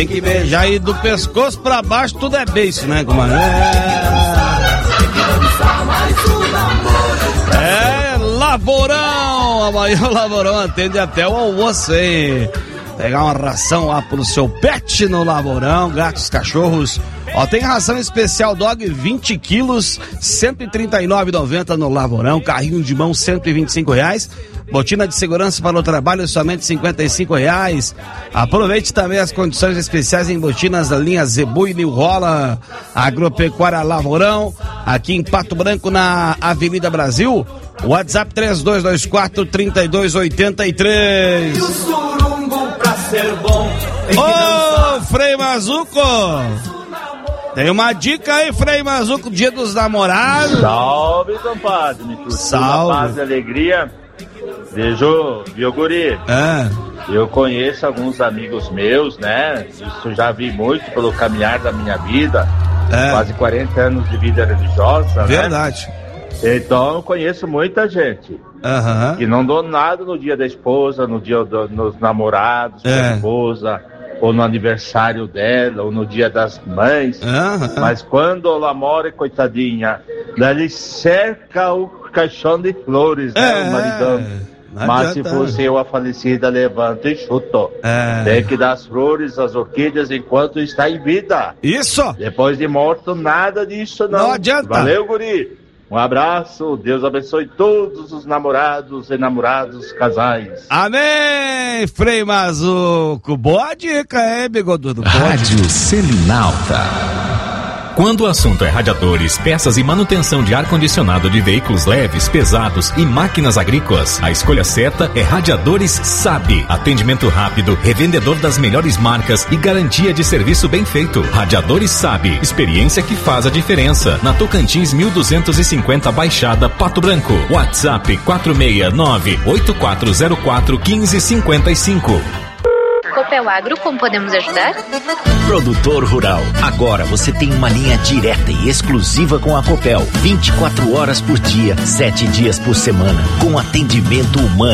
Tem que beijar aí do pescoço pra baixo, tudo é beijo, né, comadre? Lavorão! Amanhã o Lavorão atende até o almoço, hein? Pegar uma ração lá pro seu pet no Lavorão, gatos, cachorros. Ó, tem ração especial dog 20 quilos, R$139,90 no Lavorão. Carrinho de mão, R$125. Botina de segurança para o trabalho, somente R$55. Aproveite também as condições especiais em botinas da linha Zebu e New Holland. Agropecuária Lavorão, aqui em Pato Branco, na Avenida Brasil. WhatsApp 3224-3283. Ô, Frei Mazuco! Tem uma dica aí, Frei Mazuco, dia dos namorados. Salve, compadre. Salve. Paz e alegria. Beijo, viu, guri? Eu conheço alguns amigos meus, né? Isso já vi muito pelo caminhar da minha vida. Quase 40 anos de vida religiosa, verdade, né? Então eu conheço muita gente que não dou nada no dia da esposa, no dia dos namorados, da esposa, ou no aniversário dela, ou no dia das mães. Mas quando ela mora, coitadinha, ele cerca o caixão de flores, né, o maridão. Mas se fosse eu a falecida, levanta e chuta. Tem que dar as flores, as orquídeas enquanto está em vida. Isso! Depois de morto, nada disso não. Não adianta. Valeu, guri! Um abraço, Deus abençoe todos os namorados e namorados, casais. Amém, Frei Mazuco. Boa dica, hein, bigodudo? Rádio Selinalta. Quando o assunto é radiadores, peças e manutenção de ar-condicionado de veículos leves, pesados e máquinas agrícolas, a escolha certa é Radiadores SAB. Atendimento rápido, revendedor das melhores marcas e garantia de serviço bem feito. Radiadores SAB, experiência que faz a diferença. Na Tocantins 1250 Baixada, Pato Branco. WhatsApp 469-8404-1555. Copel Agro, como podemos ajudar? Produtor rural, agora você tem uma linha direta e exclusiva com a Copel, 24 horas por dia, 7 dias por semana, com atendimento humano.